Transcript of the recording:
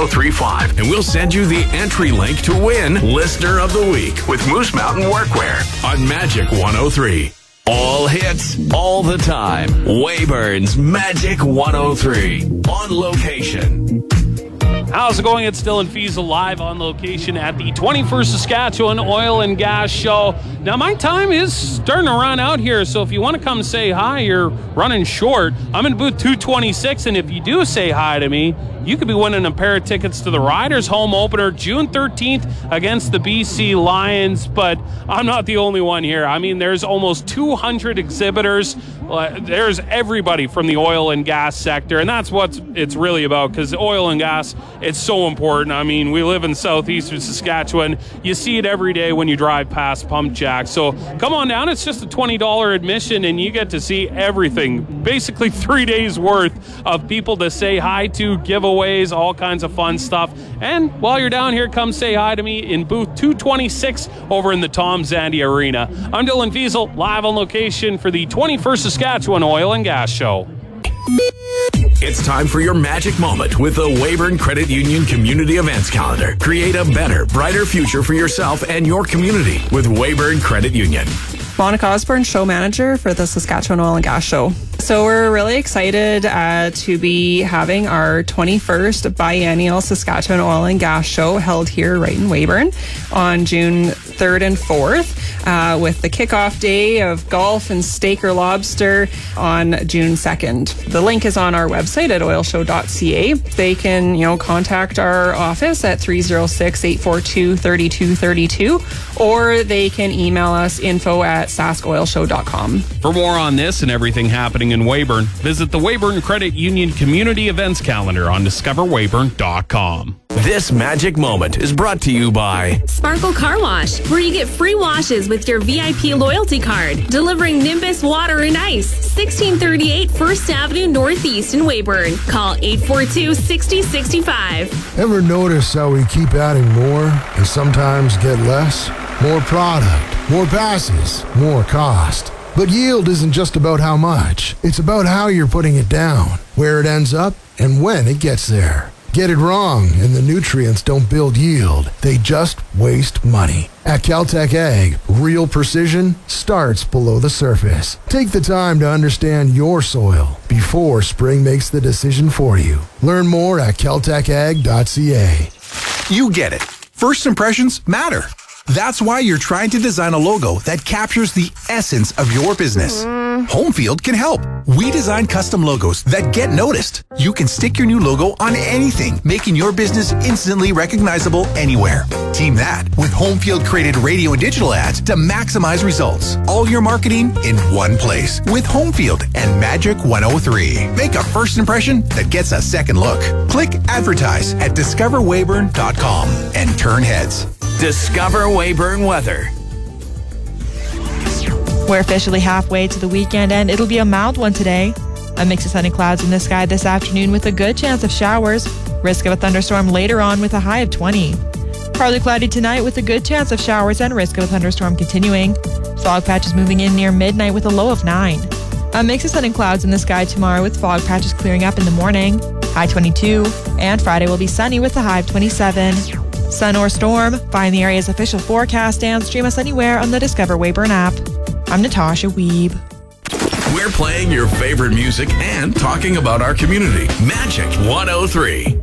1035, and we'll send you the entry link to win Listener of the Week with Moose Mountain Workwear on Magic 103. All hits, all the time. Weyburn's Magic 103. On location. How's it going? It's Dylan Fiesel live on location at the 21st Saskatchewan Oil and Gas Show. Now, my time is starting to run out here, so if you want to come say hi, you're running short. I'm in booth 226, and if you do say hi to me, you could be winning a pair of tickets to the Riders home opener June 13th against the BC Lions, but I'm not the only one here. I mean, there's almost 200 exhibitors. There's everybody from the oil and gas sector, and that's what it's really about, because oil and gas, it's so important. I mean, we live in southeastern Saskatchewan. You see it every day when you drive past Pump Jack. So come on down. It's just a $20 admission, and you get to see everything. Basically 3 days worth of people to say hi to, giveaways, all kinds of fun stuff. And while you're down here, come say hi to me in booth 226 over in the Tom Zandy Arena. I'm Dylan Fiesel, live on location for the 21st Saskatchewan Oil and Gas Show. It's time for your magic moment with the Weyburn Credit Union Community Events Calendar. Create a better, brighter future for yourself and your community with Weyburn Credit Union. Monica Osborne, show manager for the Saskatchewan Oil and Gas Show. So we're really excited to be having our 21st biennial Saskatchewan Oil and Gas Show held here right in Weyburn on June 3rd and 4th with the kickoff day of golf and steak or lobster on June 2nd. The link is on our website at oilshow.ca. They can, contact our office at 306-842-3232, or they can email us info@saskoilshow.com. For more on this and everything happening in Weyburn, visit the Weyburn Credit Union Community Events Calendar on discoverweyburn.com. This magic moment is brought to you by Sparkle Car Wash, where you get free washes with your VIP loyalty card. Delivering Nimbus Water and Ice, 1638 First Avenue Northeast in Weyburn. Call 842-6065. Ever notice how we keep adding more and sometimes get less? More product, more passes, more cost. But yield isn't just about how much. It's about how you're putting it down, where it ends up, and when it gets there. Get it wrong, and the nutrients don't build yield. They just waste money. At Caltech Ag, real precision starts below the surface. Take the time to understand your soil before spring makes the decision for you. Learn more at caltechag.ca. You get it. First impressions matter. That's why you're trying to design a logo that captures the essence of your business. Homefield can help. We design custom logos that get noticed. You can stick your new logo on anything, making your business instantly recognizable anywhere. Team that with Homefield created radio and digital ads to maximize results. All your marketing in one place with Homefield and Magic 103. Make a first impression that gets a second look. Click advertise at discoverweyburn.com and turn heads. Discover Weyburn Weather. We're officially halfway to the weekend, and it'll be a mild one today. A mix of sunny clouds in the sky this afternoon with a good chance of showers. Risk of a thunderstorm later on with a high of 20. Partly cloudy tonight with a good chance of showers and risk of a thunderstorm continuing. Fog patches moving in near midnight with a low of 9. A mix of sun and clouds in the sky tomorrow with fog patches clearing up in the morning. High 22. And Friday will be sunny with a high of 27. Sun or storm? Find the area's official forecast and stream us anywhere on the Discover Weyburn app. I'm Natasha Weeb. We're playing your favorite music and talking about our community. Magic 103.